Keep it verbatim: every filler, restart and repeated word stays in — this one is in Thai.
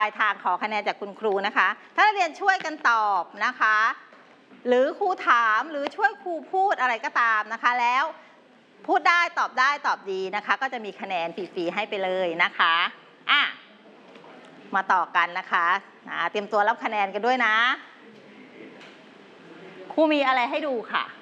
ปลายทางขอคะแนนจากคุณครูนะคะถ้านักเรียนช่วยกันตอบนะคะหรือครูถามหรือช่วยครูพูดอะไรก็ตามนะคะแล้วพูดได้ตอบได้ตอบดีนะคะก็จะมีคะแนนฟรีๆให้ไปเลยนะคะอ่ะมาต่อกันนะคะเตรียมตัวรับคะแนนกันด้วยนะครูมีอะไรให้ดูค่ะ